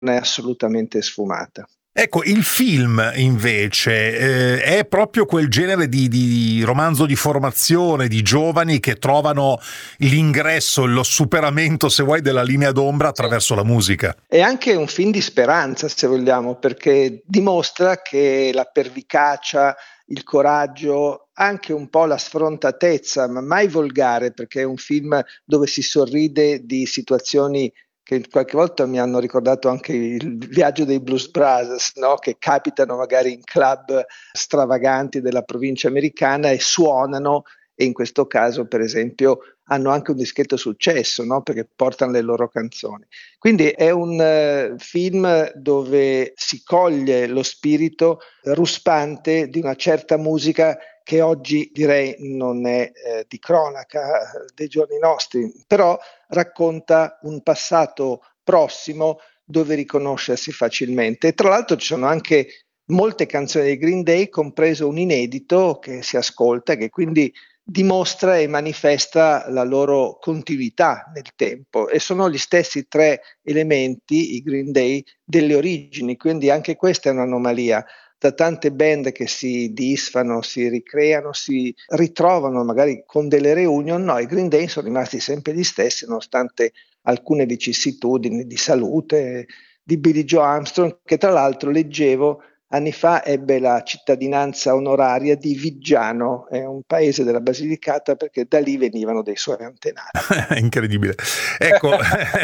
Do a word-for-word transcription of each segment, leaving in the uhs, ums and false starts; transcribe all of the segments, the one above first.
è assolutamente sfumata. Ecco, il film invece eh, è proprio quel genere di, di romanzo di formazione di giovani che trovano l'ingresso, lo superamento, se vuoi, della linea d'ombra attraverso la musica. È anche un film di speranza, se vogliamo, perché dimostra che la pervicacia, il coraggio, anche un po' la sfrontatezza, ma mai volgare, perché è un film dove si sorride di situazioni che qualche volta mi hanno ricordato anche il viaggio dei Blues Brothers, no? Che capitano magari in club stravaganti della provincia americana e suonano, e in questo caso per esempio hanno anche un discreto successo, no? Perché portano le loro canzoni. Quindi è un uh, film dove si coglie lo spirito ruspante di una certa musica che oggi direi non è eh, di cronaca dei giorni nostri, però racconta un passato prossimo dove riconoscersi facilmente. E tra l'altro ci sono anche molte canzoni dei Green Day, compreso un inedito che si ascolta, che quindi dimostra e manifesta la loro continuità nel tempo, e sono gli stessi tre elementi, i Green Day, delle origini, quindi anche questa è un'anomalia. Da tante band che si disfano, si ricreano, si ritrovano magari con delle reunion, no, i Green Day sono rimasti sempre gli stessi nonostante alcune vicissitudini di salute di Billie Joe Armstrong, che tra l'altro leggevo anni fa ebbe la cittadinanza onoraria di Viggiano, è un paese della Basilicata, perché da lì venivano dei suoi antenati. Incredibile. Ecco,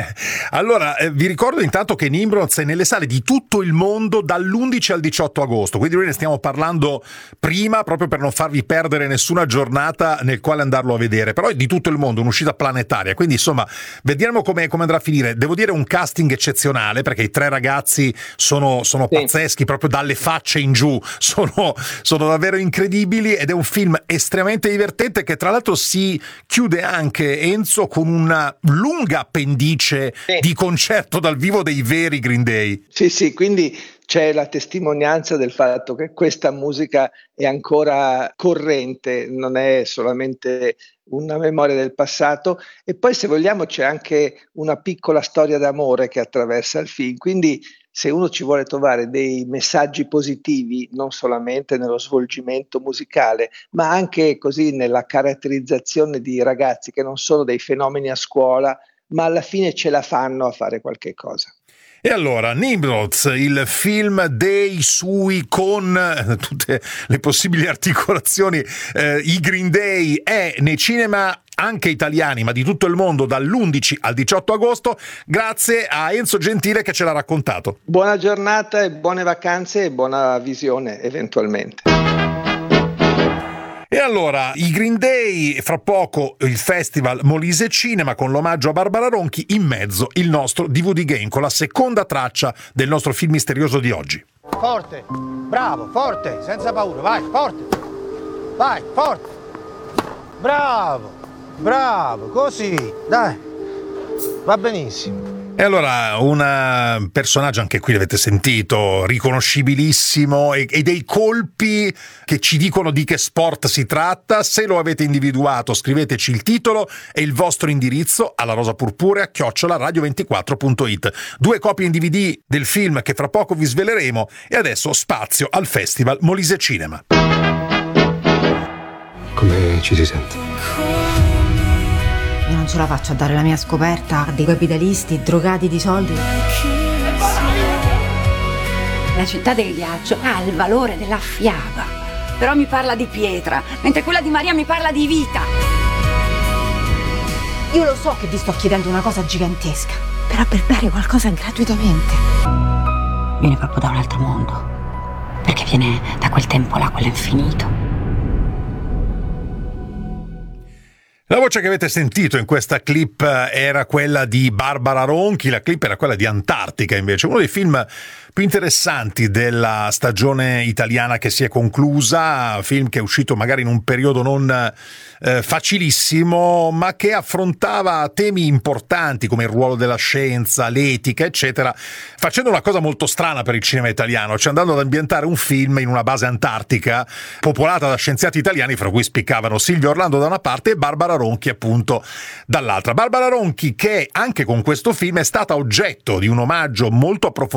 allora eh, vi ricordo intanto che Nimrods è nelle sale di tutto il mondo dall'undici al diciotto agosto, quindi noi ne stiamo parlando prima proprio per non farvi perdere nessuna giornata nel quale andarlo a vedere, però è di tutto il mondo, un'uscita planetaria, quindi insomma vediamo come, come andrà a finire. Devo dire un casting eccezionale, perché i tre ragazzi sono, sono sì. pazzeschi, proprio dalle facce in giù, sono, sono davvero incredibili, ed è un film estremamente divertente che tra l'altro si chiude anche, Enzo, con una lunga appendice sì. di concerto dal vivo dei veri Green Day. Sì, sì, quindi c'è la testimonianza del fatto che questa musica è ancora corrente, non è solamente una memoria del passato, e poi se vogliamo c'è anche una piccola storia d'amore che attraversa il film, quindi se uno ci vuole trovare dei messaggi positivi, non solamente nello svolgimento musicale, ma anche così nella caratterizzazione di ragazzi che non sono dei fenomeni a scuola, ma alla fine ce la fanno a fare qualche cosa. E allora, Nimrods, il film dei sui con eh, tutte le possibili articolazioni, eh, i Green Day, è nei cinema anche italiani, ma di tutto il mondo, dall'undici al diciotto agosto, grazie a Enzo Gentile che ce l'ha raccontato. Buona giornata e buone vacanze e buona visione eventualmente. E allora, i Green Day, fra poco il festival Molise Cinema con l'omaggio a Barbara Ronchi, in mezzo il nostro D V D Game con la seconda traccia del nostro film misterioso di oggi. Forte, bravo, forte, senza paura, vai, forte, vai, forte, bravo, bravo, così, dai, va benissimo. E allora, un personaggio, anche qui l'avete sentito, riconoscibilissimo, e, e dei colpi che ci dicono di che sport si tratta. Se lo avete individuato, scriveteci il titolo e il vostro indirizzo alla rosa purpurea chiocciola radio ventiquattro punto it. Due copie in D V D del film che fra poco vi sveleremo, e adesso spazio al Festival Molise Cinema. Come ci si sente? Io non ce la faccio a dare la mia scoperta a dei capitalisti drogati di soldi. La città del ghiaccio ha il valore della fiaba, però mi parla di pietra, mentre quella di Maria mi parla di vita. Io lo so che vi sto chiedendo una cosa gigantesca, però per dare qualcosa gratuitamente. Viene proprio da un altro mondo, perché viene da quel tempo là, quello infinito. La voce che avete sentito in questa clip era quella di Barbara Ronchi, la clip era quella di Antartica invece, uno dei film più interessanti della stagione italiana che si è conclusa, film che è uscito magari in un periodo non eh, facilissimo, ma che affrontava temi importanti come il ruolo della scienza, l'etica, eccetera, facendo una cosa molto strana per il cinema italiano, cioè andando ad ambientare un film in una base antartica popolata da scienziati italiani, fra cui spiccavano Silvio Orlando da una parte e Barbara Ronchi appunto dall'altra. Barbara Ronchi che anche con questo film è stata oggetto di un omaggio molto approfondito